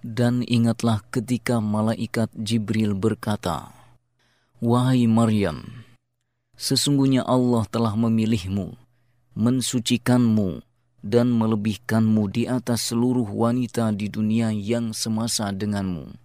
Dan ingatlah ketika malaikat Jibril berkata, "Wahai Maryam, sesungguhnya Allah telah memilihmu, mensucikanmu, dan melebihkanmu di atas seluruh wanita di dunia yang semasa denganmu.